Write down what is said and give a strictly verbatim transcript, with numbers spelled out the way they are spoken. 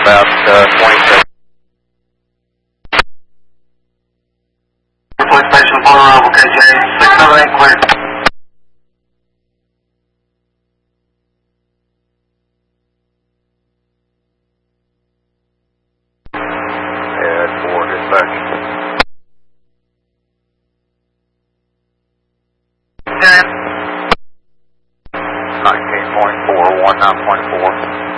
about uh, twenty seconds. Police station, Honorable K J, six seven eight, clear. Yeah, that's four, dispatch. ten. nineteen point four, one nine point four.